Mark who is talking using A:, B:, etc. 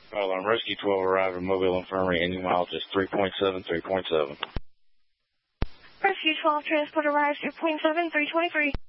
A: Well, I'm Rescue 12 arrived at Mobile Infirmary. Engine mileage is 3.7, 3.7.
B: Rescue 12, transport arrives 2.7, 323.